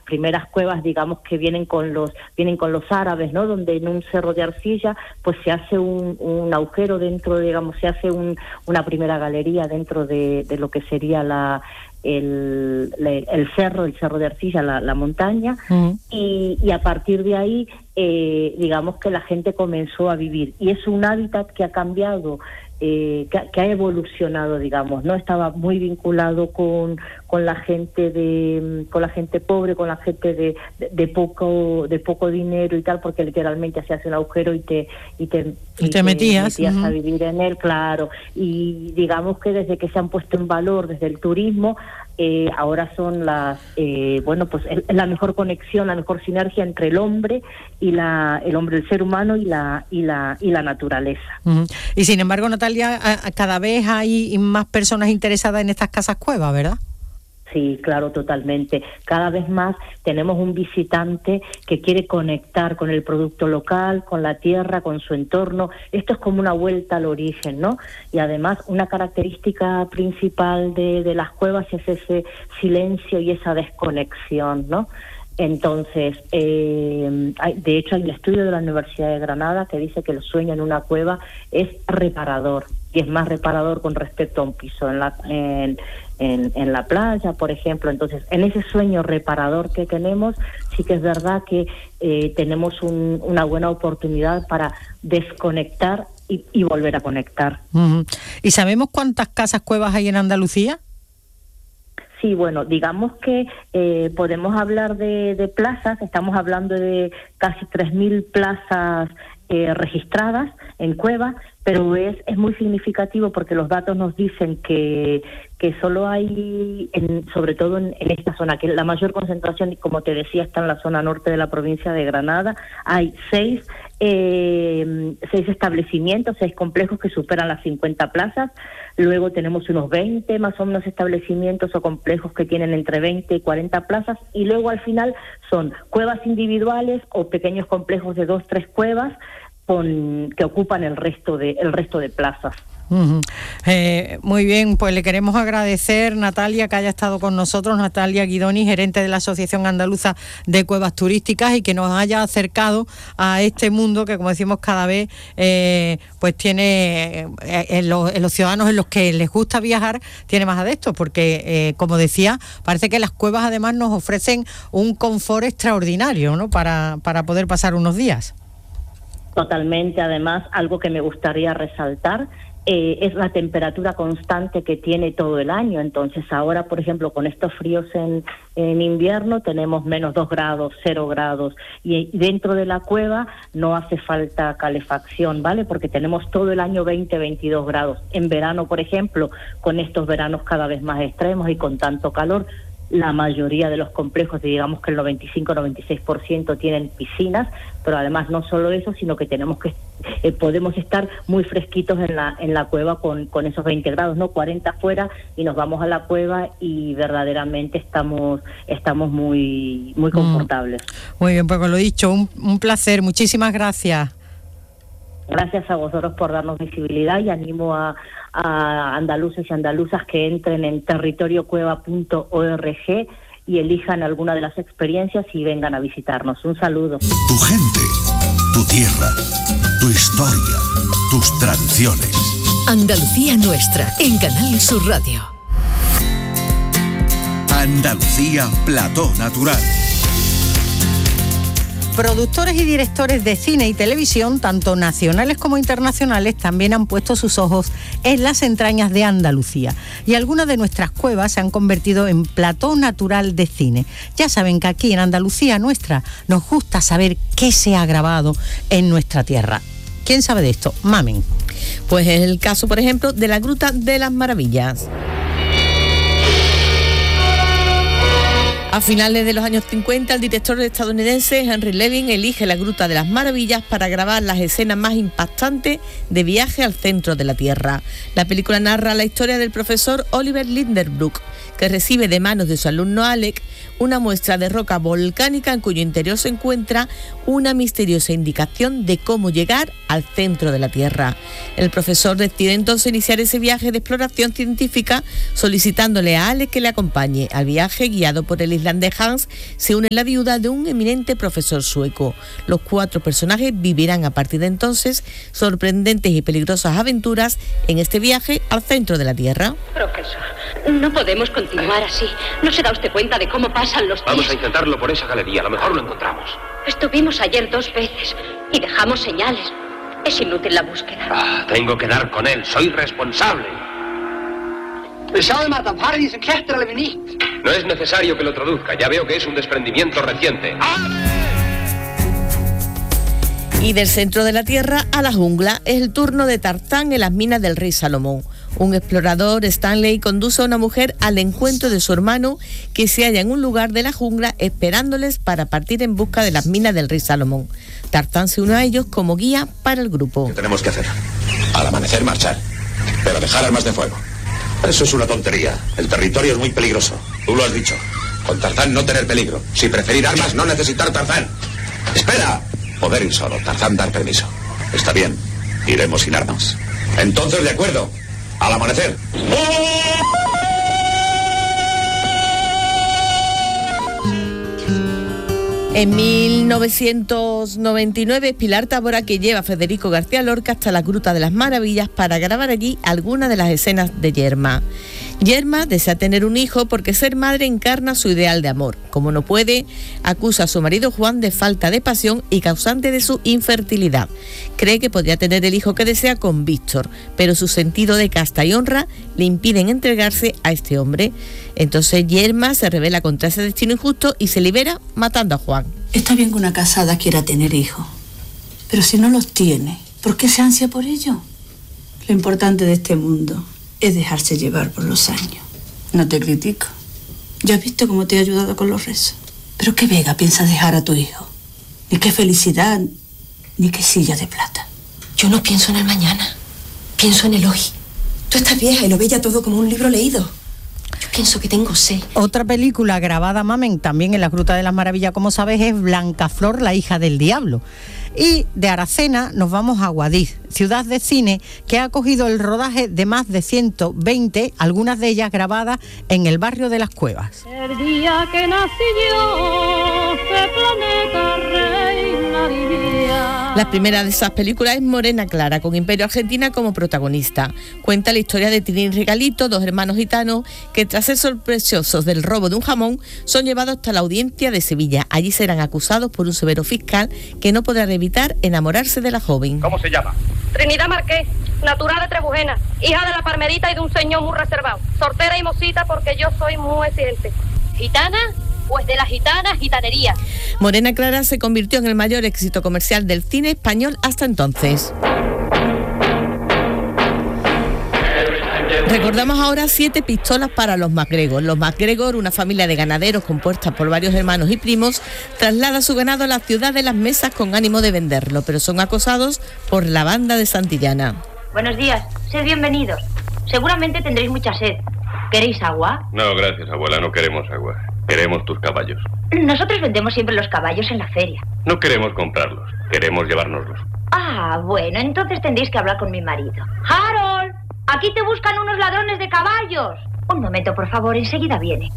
primeras cuevas, digamos, que vienen con los árabes, ¿no? Donde en un cerro de arcilla pues se hace un agujero dentro, digamos, se hace una primera galería dentro de lo que sería el cerro de arcilla, la montaña, y a partir de ahí digamos que la gente comenzó a vivir, y es un hábitat que ha cambiado, que ha evolucionado, digamos, no estaba muy vinculado con la gente pobre, con la gente de poco dinero y tal, porque literalmente se hace un agujero y te metías a vivir en él, claro. Y digamos que desde que se han puesto en valor desde el turismo, ahora son la mejor conexión, la mejor sinergia entre el hombre y el ser humano y la naturaleza. Y sin embargo, Natalia, cada vez hay más personas interesadas en estas casas cuevas, ¿verdad? Sí, claro, totalmente. Cada vez más tenemos un visitante que quiere conectar con el producto local, con la tierra, con su entorno. Esto es como una vuelta al origen, ¿no? Y además una característica principal de las cuevas es ese silencio y esa desconexión, ¿no? Entonces, de hecho hay un estudio de la Universidad de Granada que dice que el sueño en una cueva es reparador, y es más reparador con respecto a un piso en la playa, por ejemplo. Entonces, en ese sueño reparador que tenemos, sí que es verdad que tenemos una buena oportunidad para desconectar y volver a conectar. ¿Y sabemos cuántas casas cuevas hay en Andalucía? Sí, bueno, digamos que podemos hablar de plazas. Estamos hablando de casi 3.000 plazas registradas en cuevas, pero es muy significativo porque los datos nos dicen que solo hay, sobre todo en esta zona, que la mayor concentración, como te decía, está en la zona norte de la provincia de Granada. Hay 6 establecimientos, 6 complejos que superan las 50 plazas. Luego tenemos unos 20 más o menos establecimientos o complejos que tienen entre 20 y 40 plazas, y luego al final son cuevas individuales o pequeños complejos de 2-3 cuevas que ocupan el resto de plazas. Muy bien, pues le queremos agradecer, Natalia, que haya estado con nosotros, Natalia Guidoni, gerente de la Asociación Andaluza de Cuevas Turísticas, y que nos haya acercado a este mundo que, como decimos, cada vez pues tiene en los ciudadanos en los que les gusta viajar, tiene más adeptos, porque como decía, parece que las cuevas además nos ofrecen un confort extraordinario, ¿no? Para poder pasar unos días. Totalmente. Además, algo que me gustaría resaltar es la temperatura constante que tiene todo el año. Entonces ahora, por ejemplo, con estos fríos en invierno tenemos menos 2 grados, 0 grados, y dentro de la cueva no hace falta calefacción, ¿vale? Porque tenemos todo el año 20-22 grados. En verano, por ejemplo, con estos veranos cada vez más extremos y con tanto calor, la mayoría de los complejos, digamos que el 95-96% tienen piscinas, pero además no solo eso, sino que podemos estar muy fresquitos en la cueva con esos 20 grados, ¿no? 40 afuera, y nos vamos a la cueva y verdaderamente estamos muy muy confortables. Muy bien, pues lo dicho, un placer, muchísimas gracias. Gracias a vosotros por darnos visibilidad, y animo a andaluces y andaluzas que entren en territoriocueva.org y elijan alguna de las experiencias y vengan a visitarnos. Un saludo. Tu gente, tu tierra, tu historia, tus tradiciones. Andalucía Nuestra, en Canal Sur Radio. Andalucía Plató Natural. Productores y directores de cine y televisión, tanto nacionales como internacionales, también han puesto sus ojos en las entrañas de Andalucía. Y algunas de nuestras cuevas se han convertido en plató natural de cine. Ya saben que aquí en Andalucía Nuestra nos gusta saber qué se ha grabado en nuestra tierra. ¿Quién sabe de esto? Mamen. Pues es el caso, por ejemplo, de la Gruta de las Maravillas. A finales de los años 50, el director estadounidense Henry Levin elige la Gruta de las Maravillas para grabar las escenas más impactantes de Viaje al Centro de la Tierra. La película narra la historia del profesor Oliver Lindenbrook, que recibe de manos de su alumno Alec una muestra de roca volcánica en cuyo interior se encuentra una misteriosa indicación de cómo llegar al centro de la Tierra. El profesor decide entonces iniciar ese viaje de exploración científica, solicitándole a Alec que le acompañe al viaje guiado por el islandés Hans se une la viuda de un eminente profesor sueco. Los 4 personajes vivirán a partir de entonces sorprendentes y peligrosas aventuras en este viaje al centro de la Tierra. Profesor, no podemos continuar así. ¿No se da usted cuenta de cómo pasan los días? Vamos a intentarlo por esa galería, a lo mejor lo encontramos. Estuvimos ayer 2 veces y dejamos señales. Es inútil la búsqueda. Tengo que dar con él, soy responsable. No es necesario que lo traduzca, ya veo que es un desprendimiento reciente. Y del centro de la Tierra a la jungla es el turno de Tarzán en las minas del rey Salomón. Un explorador, Stanley, conduce a una mujer al encuentro de su hermano que se halla en un lugar de la jungla esperándoles para partir en busca de las minas del rey Salomón. Tarzán se une a ellos como guía para el grupo. ¿Qué tenemos que hacer? Al amanecer marchar, pero dejar armas de fuego. Eso es una tontería. El territorio es muy peligroso. Tú lo has dicho. Con Tarzán no tener peligro. Si preferir armas, no necesitar Tarzán. ¡Espera! Poder ir solo. Tarzán dar permiso. Está bien. Iremos sin armas. Entonces, de acuerdo. Al amanecer. En 1999, Pilar Tábora, que lleva a Federico García Lorca hasta la Gruta de las Maravillas para grabar allí algunas de las escenas de Yerma. Yerma desea tener un hijo porque ser madre encarna su ideal de amor. Como no puede, acusa a su marido Juan de falta de pasión y causante de su infertilidad. Cree que podría tener el hijo que desea con Víctor, pero su sentido de casta y honra le impiden entregarse a este hombre. Entonces Yerma se rebela contra ese destino injusto y se libera matando a Juan. Está bien que una casada quiera tener hijos, pero si no los tiene, ¿por qué se ansia por ello? Lo importante de este mundo es dejarse llevar por los años. No te critico. Ya has visto cómo te he ayudado con los rezos. Pero qué vega piensas dejar a tu hijo. Ni qué felicidad, ni qué silla de plata. Yo no pienso en el mañana. Pienso en el hoy. Tú estás vieja y lo ves ya todo como un libro leído. Yo pienso que tengo sed. Otra película grabada, Mamen, también en la Gruta de las Maravillas, como sabes, es Blancaflor, la hija del diablo. Y de Aracena nos vamos a Guadix, ciudad de cine que ha acogido el rodaje de más de 120, algunas de ellas grabadas en el barrio de Las Cuevas. El día que nací yo, este planeta reina vivía. La primera de esas películas es Morena Clara, con Imperio Argentina como protagonista. Cuenta la historia de Tirín y Regalito, 2 hermanos gitanos que tras ser sospechosos del robo de un jamón son llevados hasta la audiencia de Sevilla. Allí serán acusados por un severo fiscal que no podrá evitar enamorarse de la joven. ¿Cómo se llama? Trinidad Marqués, natural de Trebujena, hija de la Parmerita y de un señor muy reservado. Sortera y mocita porque yo soy muy exigente. ¿Gitana? Pues de la gitana, gitanería. Morena Clara se convirtió en el mayor éxito comercial del cine español hasta entonces. Recordamos ahora 7 pistolas para los MacGregor. Los MacGregor, una familia de ganaderos compuesta por varios hermanos y primos, traslada su ganado a la ciudad de Las Mesas con ánimo de venderlo, pero son acosados por la banda de Santillana. Buenos días, sed bienvenidos. Seguramente tendréis mucha sed. ¿Queréis agua? No, gracias, abuela, no queremos agua. Queremos tus caballos. Nosotros vendemos siempre los caballos en la feria. No queremos comprarlos, queremos llevárnoslos. Ah, bueno, entonces tendréis que hablar con mi marido. ¡Harold! ¡Aquí te buscan unos ladrones de caballos! Un momento, por favor, enseguida viene.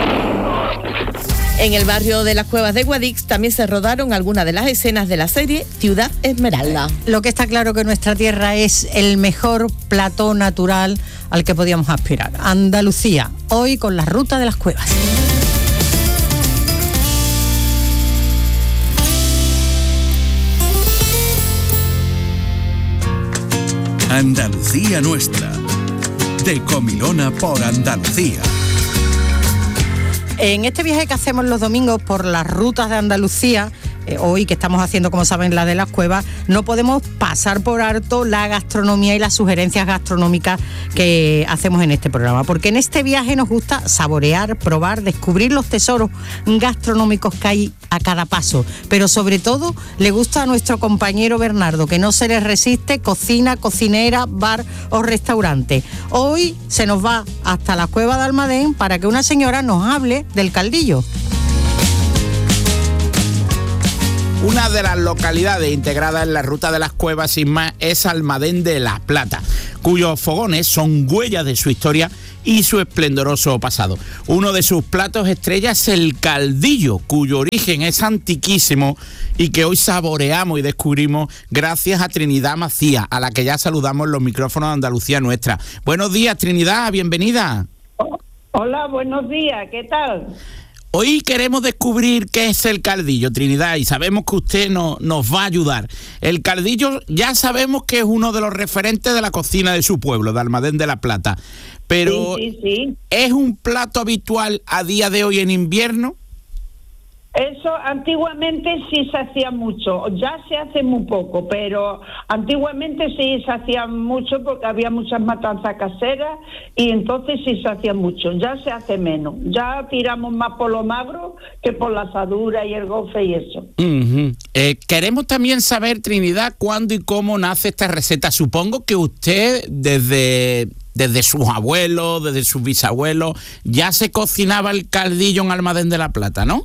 En el barrio de las Cuevas de Guadix también se rodaron algunas de las escenas de la serie Ciudad Esmeralda. Lo que está claro que nuestra tierra es el mejor plató natural al que podíamos aspirar. Andalucía, hoy con la Ruta de las Cuevas. Andalucía nuestra, de Comilona por Andalucía. En este viaje que hacemos los domingos por las rutas de Andalucía, hoy que estamos haciendo, como saben, la de las cuevas, no podemos pasar por alto la gastronomía y las sugerencias gastronómicas que hacemos en este programa, porque en este viaje nos gusta saborear, probar, descubrir los tesoros gastronómicos que hay a cada paso, pero sobre todo le gusta a nuestro compañero Bernardo, que no se le resiste cocina, cocinera, bar o restaurante. Hoy se nos va hasta la Cueva de Almadén para que una señora nos hable del caldillo. Una de las localidades integradas en la Ruta de las Cuevas, sin más, es Almadén de la Plata, cuyos fogones son huellas de su historia y su esplendoroso pasado. Uno de sus platos estrella es el caldillo, cuyo origen es antiquísimo y que hoy saboreamos y descubrimos gracias a Trinidad Macías, a la que ya saludamos en los micrófonos de Andalucía Nuestra. Buenos días, Trinidad, bienvenida. Hola, buenos días, ¿qué tal? Hoy queremos descubrir qué es el caldillo, Trinidad, y sabemos que usted nos va a ayudar. El caldillo ya sabemos que es uno de los referentes de la cocina de su pueblo, de Almadén de la Plata, pero sí. ¿es un plato habitual a día de hoy en invierno? Eso antiguamente sí se hacía mucho, ya se hace muy poco, pero antiguamente sí se hacía mucho porque había muchas matanzas caseras y entonces sí se hacía mucho, ya se hace menos, ya tiramos más por lo magro que por la asadura y el gofe y eso. Queremos también saber, Trinidad, cuándo y cómo nace esta receta. Supongo que usted desde sus abuelos, desde sus bisabuelos, ya se cocinaba el caldillo en Almadén de la Plata, ¿no?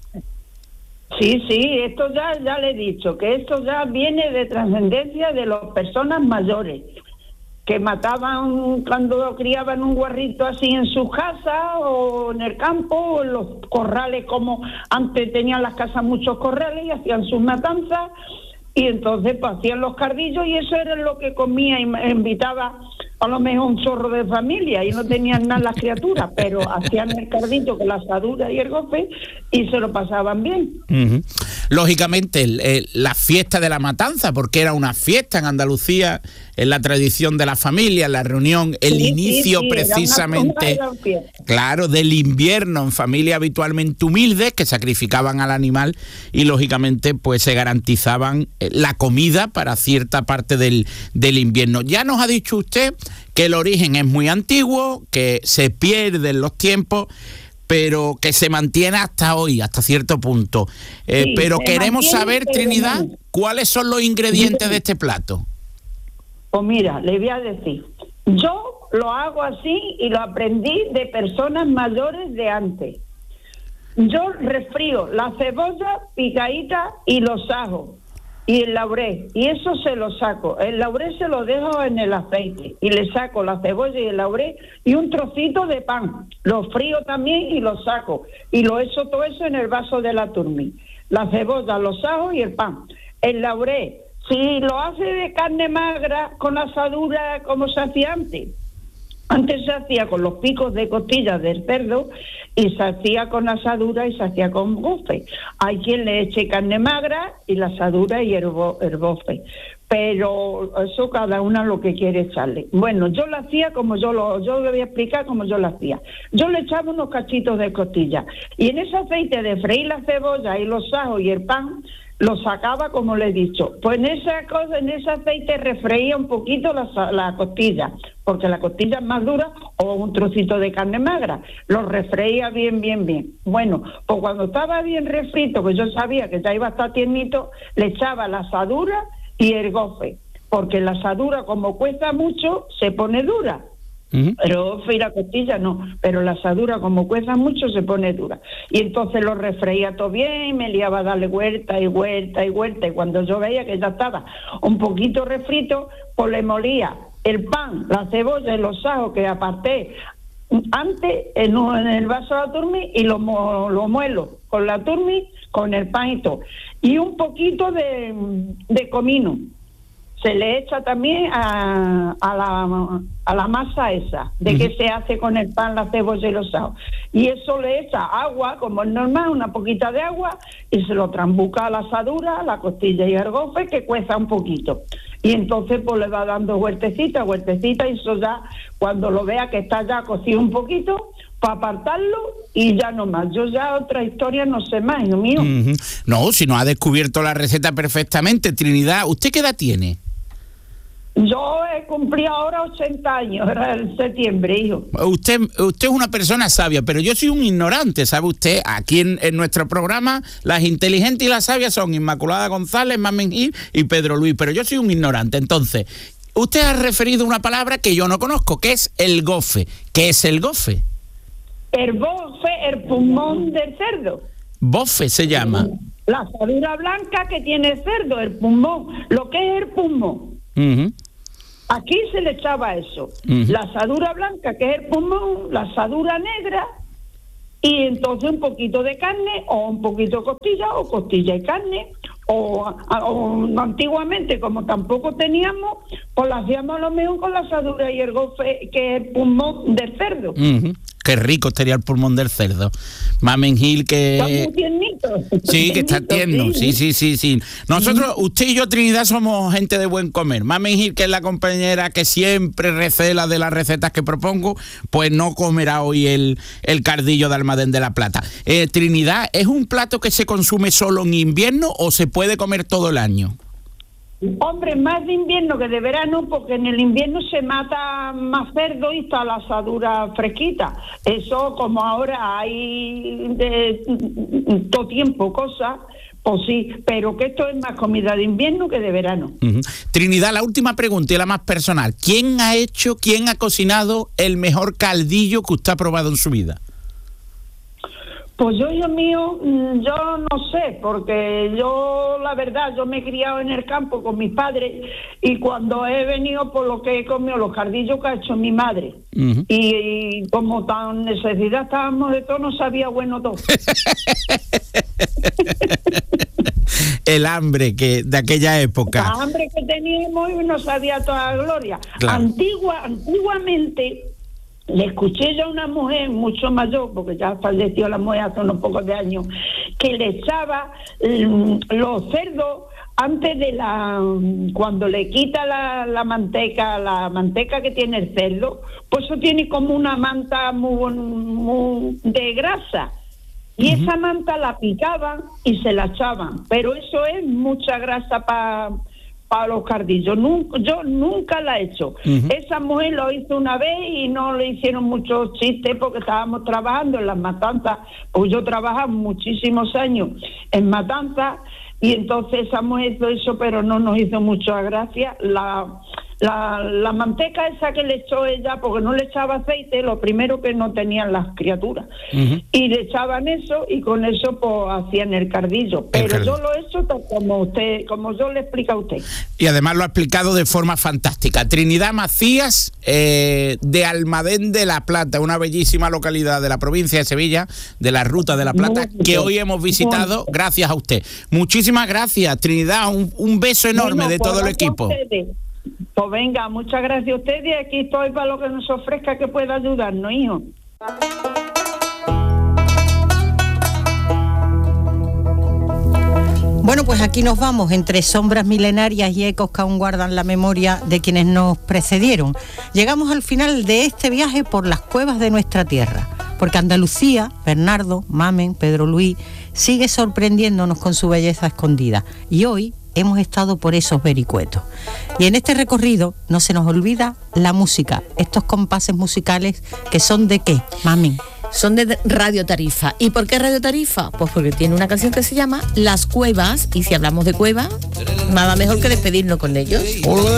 Sí, esto ya le he dicho, que esto ya viene de trascendencia de las personas mayores, que mataban cuando criaban un guarrito así en su casa o en el campo o en los corrales, como antes tenían las casas muchos corrales y hacían sus matanzas y entonces pues hacían los cardillos y eso era lo que comía y invitaba a lo mejor un zorro de familia y no tenían nada las criaturas, pero hacían el cardillo con la asadura y el gofe y se lo pasaban bien. Lógicamente, la fiesta de la matanza, porque era una fiesta en Andalucía, en la tradición de la familia, la reunión, el inicio precisamente, claro, del invierno en familia habitualmente humildes que sacrificaban al animal y lógicamente pues se garantizaban la comida para cierta parte del invierno. Ya nos ha dicho usted que el origen es muy antiguo, que se pierden los tiempos, pero que se mantiene hasta hoy, hasta cierto punto. Pero queremos saber, Trinidad, ¿cuáles son los ingredientes de este plato? Pues mira, le voy a decir, yo lo hago así y lo aprendí de personas mayores de antes. Yo refrío la cebolla picadita y los ajos y el laurel, y eso se lo saco. El laurel se lo dejo en el aceite y le saco la cebolla y el laurel y un trocito de pan. Lo frío también y lo saco y lo echo todo eso en el vaso de la turmi. La cebolla, los ajos y el pan. El laurel, si lo hace de carne magra con asadura como se hacía antes. Antes se hacía con los picos de costillas del cerdo y se hacía con asadura y se hacía con gofe. Hay quien le eche carne magra y la asadura y el gofe. Pero eso cada una lo que quiere echarle. Bueno, yo lo hacía como yo le voy a explicar cómo yo lo hacía. Yo le echaba unos cachitos de costilla y en ese aceite de freír la cebolla y los ajos y el pan lo sacaba como le he dicho. Pues en ese aceite refreía un poquito la costilla, porque la costilla es más dura, o un trocito de carne magra. Lo refreía bien. Bueno, pues cuando estaba bien refrito, que yo sabía que ya iba a estar tiernito, le echaba la asadura y el gofe, porque la asadura como cuesta mucho, se pone dura. Pero la costilla no, pero la asadura como cueza mucho se pone dura y entonces lo refreía todo bien, me liaba a darle vuelta y cuando yo veía que ya estaba un poquito refrito, pues le molía el pan, la cebolla y los ajos que aparté antes en el vaso de la turmi y lo muelo con la turmi, con el pan y todo y un poquito de comino. Se le echa también a la masa esa, de que se hace con el pan, la cebolla y los ajos. Y eso le echa agua, como es normal, una poquita de agua, y se lo trambuca a la asadura, la costilla y el gofe, que cueza un poquito. Y entonces pues le va dando vueltecita, y eso ya, cuando lo vea que está ya cocido un poquito, para apartarlo y ya no más. Yo ya otra historia no sé más, hijo mío. No, si no ha descubierto la receta perfectamente, Trinidad. ¿Usted qué edad tiene? Yo he cumplido ahora 80 años, era el septiembre, hijo. Usted es una persona sabia, pero yo soy un ignorante, ¿sabe usted? Aquí en nuestro programa, las inteligentes y las sabias son Inmaculada González, Mamen Gil y Pedro Luis, pero yo soy un ignorante. Entonces, usted ha referido una palabra que yo no conozco, que es el gofe. ¿Qué es el gofe? El bofe, el pulmón del cerdo. Bofe se llama. La asadura blanca que tiene el cerdo, el pulmón. Lo que es el pulmón. Aquí se le echaba eso. La asadura blanca, que es el pulmón, la asadura negra, y entonces un poquito de carne, o un poquito de costilla, o costilla y carne, o antiguamente, como tampoco teníamos, pues lo hacíamos a lo mejor con la asadura y el gofe, que es el pulmón del cerdo. Qué rico estaría el pulmón del cerdo. Mamen Gil, que... Está muy tiernito. Sí, que está tierno. Sí. Nosotros, usted y yo, Trinidad, somos gente de buen comer. Mamen Gil, que es la compañera que siempre recela de las recetas que propongo, pues no comerá hoy el cardillo de Almadén de la Plata. Trinidad, ¿es un plato que se consume solo en invierno o se puede comer todo el año? Hombre, más de invierno que de verano, porque en el invierno se mata más cerdo y está la asadura fresquita. Eso, como ahora hay de todo tiempo cosas, pues sí, pero que esto es más comida de invierno que de verano. Trinidad, la última pregunta y la más personal. ¿Quién ha cocinado el mejor caldillo que usted ha probado en su vida? Pues yo no sé, porque yo, la verdad, yo me he criado en el campo con mis padres y cuando he venido por lo que he comido, los cardillos que ha hecho mi madre. Y como tan necesidad estábamos de todo, no sabía bueno todo. El hambre que de aquella época. La hambre que teníamos y no sabía toda la gloria. Claro. Antiguamente... Le escuché yo a una mujer mucho mayor, porque ya falleció la mujer hace unos pocos de años, que le echaba los cerdos antes de cuando le quita la manteca que tiene el cerdo, pues eso tiene como una manta muy de grasa. Y esa manta la picaban y se la echaban, pero eso es mucha grasa para los cardillos. Yo nunca la he hecho. Esa mujer lo hizo una vez y no le hicieron muchos chistes porque estábamos trabajando en las matanzas, pues yo trabajaba muchísimos años en matanzas y entonces esa mujer hizo eso, pero no nos hizo mucha gracia. La manteca esa que le echó ella, porque no le echaba aceite, lo primero que no tenían las criaturas, y le echaban eso y con eso pues hacían el cardillo, pero yo lo he hecho como yo le explico a usted. Y además lo ha explicado de forma fantástica. Trinidad Macías, de Almadén de la Plata, una bellísima localidad de la provincia de Sevilla, de la Ruta de la Plata, que hoy hemos visitado gracias a usted. Muchísimas gracias, Trinidad, un beso enorme de todo el equipo. Pues venga, muchas gracias a ustedes y aquí estoy para lo que nos ofrezca que pueda ayudarnos, hijo. Bueno, pues aquí nos vamos, entre sombras milenarias y ecos que aún guardan la memoria de quienes nos precedieron. Llegamos al final de este viaje por las cuevas de nuestra tierra, porque Andalucía, Bernardo, Mamen, Pedro Luis, sigue sorprendiéndonos con su belleza escondida. Y hoy hemos estado por esos vericuetos. Y en este recorrido no se nos olvida la música, estos compases musicales que son ¿de qué, Mamen? Son de Radio Tarifa. ¿Y por qué Radio Tarifa? Pues porque tiene una canción que se llama Las Cuevas, y si hablamos de cuevas, nada mejor que despedirnos con ellos.